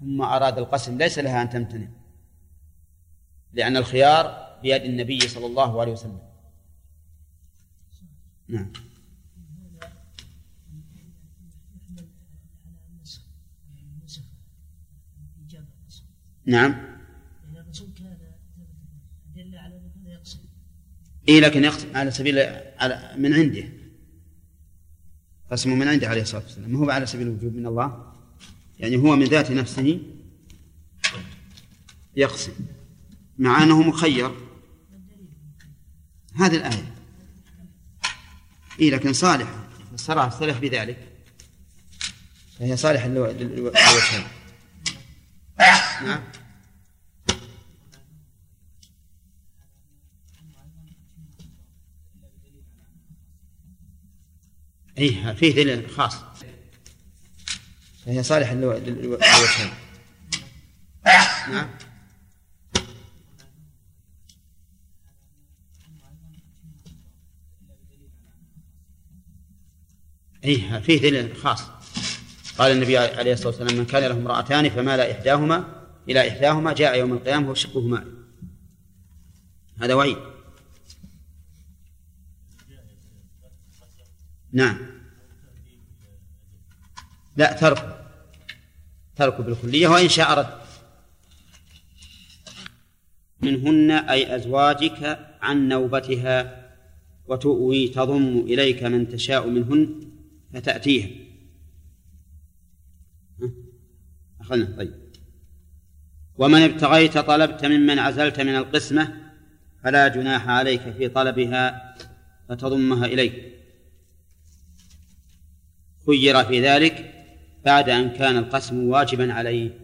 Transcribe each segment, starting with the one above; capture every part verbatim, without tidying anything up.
ثم أراد القسم ليس لها أن تمتنع، لأن الخيار بيد النبي صلى الله عليه وسلم. نعم. نعم. إيه لكن يقسم على سبيل على من عنده، قسم من عنده عليه الصلاة والسلام، ما هو على سبيل الوجوب من الله، يعني هو من ذات نفسه يقسم مع أنه مخير. هذه الآية إيه لكن صالحة، فسرها السلف بذلك، فهي صالحة للوجهين. نعم. إيه فيه دليل خاص، فهي صالحة للوجهين. نعم. إيه فيه دليل خاص، قال النبي عليه الصلاة والسلام: من كان له امرأتان فمال إحداهما إلى إحداهما جاء يوم القيامة وشقه ماء. هذا وعيد. نعم. لا، ترك ترك بالكلية، وإن شاء رد. منهن أي أزواجك عن نوبتها، وتؤوي تضم إليك من تشاء منهن فتأتيها. أخذنا. طيب. ومن ابتغيت طلبت ممن عزلت من القسمة فلا جناح عليك في طلبها فتضمها إليك. خير في ذلك بعد أن كان القسم واجبا عليه.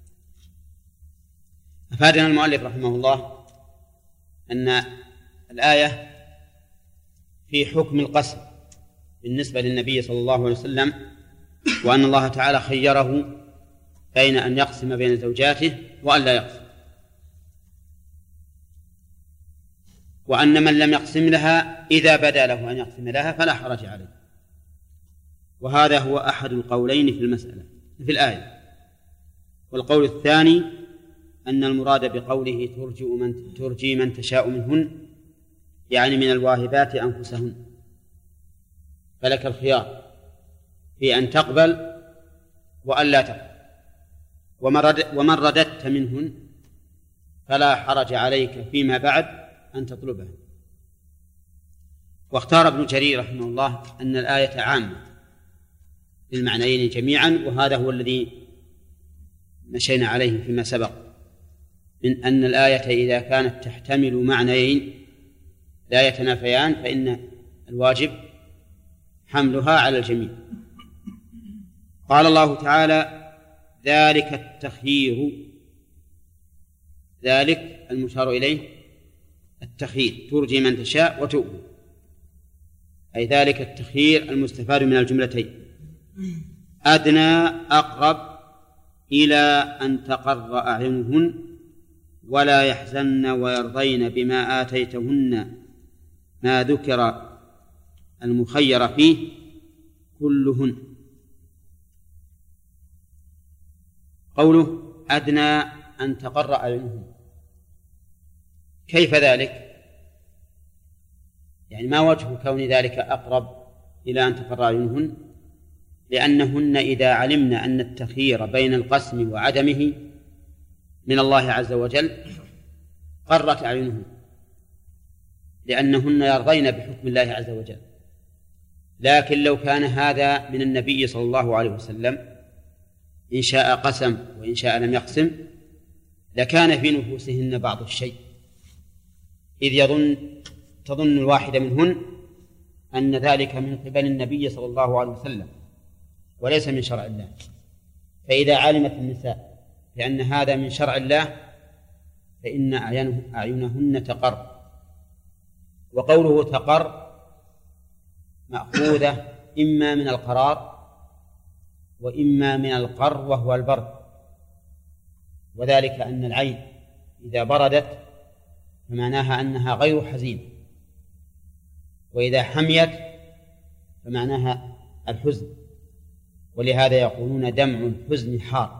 أفادنا المؤلف رحمه الله أن الآية في حكم القسم بالنسبة للنبي صلى الله عليه وسلم، وأن الله تعالى خيره بين أن يقسم بين زوجاته وأن لا يقسم، وأن من لم يقسم لها إذا بدا له أن يقسم لها فلا حرج عليه. وهذا هو أحد القولين في المسألة في الآية. والقول الثاني أن المراد بقوله ترجي من, ترجي من تشاء منهن، يعني من الواهبات أنفسهن، فلك الخيار في أن تقبل وأن لا تقبل. ومن رددت منهن فلا حرج عليك فيما بعد أن تطلبها. واختار ابن جرير رحمه الله أن الآية عامة للمعنيين جميعا، وهذا هو الذي مشينا عليه فيما سبق، من أن الآية إذا كانت تحتمل معنيين لا يتنافيان فإن الواجب حملها على الجميع. قال الله تعالى: ذلك التخيير. ذلك المشار إليه التخيير، ترجي من تشاء وتؤوي، أي ذلك التخيير المستفاد من الجملتين: أدنى أقرب إلى أن تقر أعينهن ولا يحزن ويرضين بما آتيتهن ما ذكر المخير فيه كلهن. قوله أدنى أن تقر أعينهن، كيف ذلك؟ يعني ما وجه كون ذلك أقرب إلى أن تقر أعينهن؟ لأنهن إذا علمن أن التخيير بين القسم وعدمه من الله عز وجل قرت أعينهن، لأنهن يرضين بحكم الله عز وجل. لكن لو كان هذا من النبي صلى الله عليه وسلم إن شاء قسم وإن شاء لم يقسم لكان في نفوسهن بعض الشيء، إذ يظن تظن الواحدة منهن أن ذلك من قبل النبي صلى الله عليه وسلم وليس من شرع الله. فإذا علمت النساء لأن هذا من شرع الله فإن أعينهن تقر. وقوله تقر مأخوذة إما من القرار وإما من القر وهو البرد، وذلك أن العين إذا بردت فمعناها أنها غير حزينة، وإذا حميت فمعناها الحزن، ولهذا يقولون دمع الحزن حار.